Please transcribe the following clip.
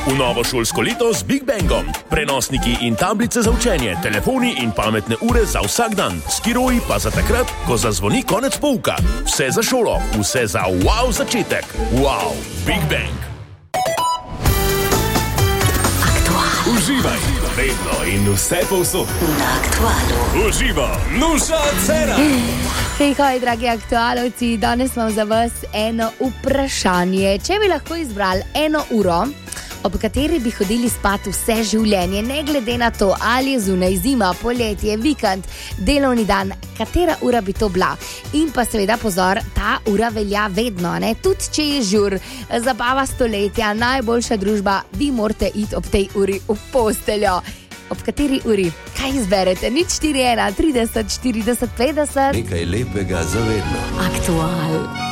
V novo šolsko leto z Big Bangom. Prenosniki in tablice za učenje, telefoni in pametne ure za vsak dan. Skiroji pa za takrat, ko zazvoni konec pouka. Vse za šolo, vse za wow začetek. Wow, Big Bang. Uživaj, vedno in vse povsod. Na Aktualu. Uživa, Nuša Cera. Hej, dragi aktualovci, danes imam za vas eno vprašanje. Če bi lahko izbrali 1 uro, ob kateri bi hodili spat vse življenje, ne glede na to, ali je zunaj zima, poletje, vikend, delovni dan, katera ura bi to bila? In pa seveda pozor, ta ura velja vedno, ne? Tudi če je žur, zabava stoletja, najboljša družba, vi morate iti ob tej uri v posteljo. Ob kateri uri? Kaj izberete? 041 30 40 50. Nekaj lepega za vedno. Aktual.